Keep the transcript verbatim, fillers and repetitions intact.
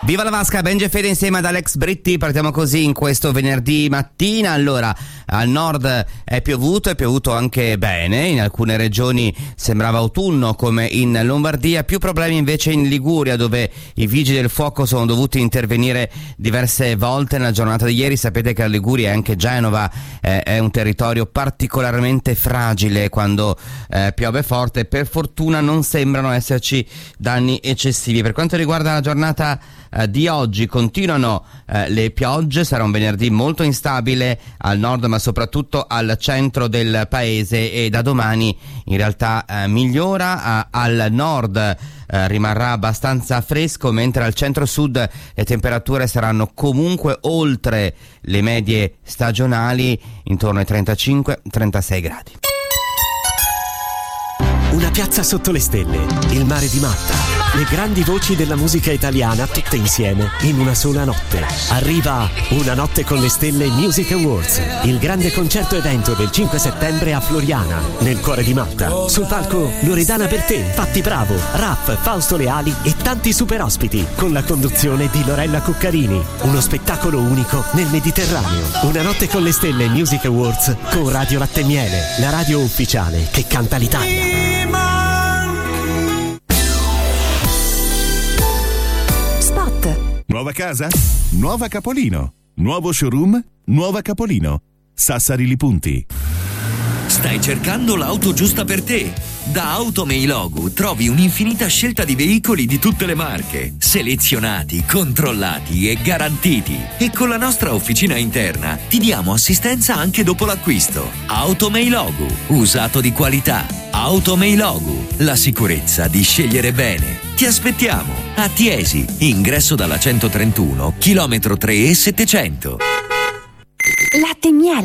Viva la Vasca, Benji e Fede insieme ad Alex Britti. Partiamo così in questo venerdì mattina. Allora, al nord è piovuto, è piovuto anche bene, in alcune regioni sembrava autunno come in Lombardia, più problemi invece in Liguria, dove i vigili del fuoco sono dovuti intervenire diverse volte nella giornata di ieri. Sapete che la Liguria e anche Genova eh, è un territorio particolarmente fragile quando eh, piove forte. Per fortuna non sembrano esserci danni eccessivi. Per quanto riguarda la giornata eh, di oggi, continuano eh, le piogge, sarà un venerdì molto instabile al nord ma soprattutto al centro del paese, e da domani in realtà eh, migliora. Eh, al nord eh, rimarrà abbastanza fresco, mentre al centro-sud le temperature saranno comunque oltre le medie stagionali, intorno ai trentacinque trentasei gradi. Una piazza sotto le stelle, il mare di Malta, le grandi voci della musica italiana tutte insieme in una sola notte. Arriva Una notte con le stelle Music Awards, il grande concerto evento del cinque settembre a Floriana, nel cuore di Malta. Sul palco Loredana Bertè, Patti Bravo, Raff, Fausto Leali e tanti super ospiti, con la conduzione di Lorella Cuccarini. Uno spettacolo unico nel Mediterraneo. Una notte con le stelle Music Awards con Radio Latte e Miele, la radio ufficiale che canta l'Italia. Nuova casa? Nuova Capolino. Nuovo showroom? Nuova Capolino. Sassari Li Punti. Stai cercando l'auto giusta per te? Da Automeilogu trovi un'infinita scelta di veicoli di tutte le marche, selezionati, controllati e garantiti. E con la nostra officina interna ti diamo assistenza anche dopo l'acquisto. Automeilogu, usato di qualità. Automeilogu, la sicurezza di scegliere bene. Ti aspettiamo a Tiesi, ingresso dalla centotrentuno, chilometro tre e settecento. Latte e Miele.